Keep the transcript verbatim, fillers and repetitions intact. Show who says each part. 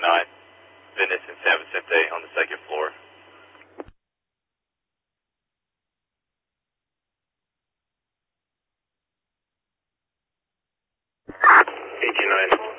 Speaker 1: nine, Venice and San Vicente on the second floor. eighteen nine.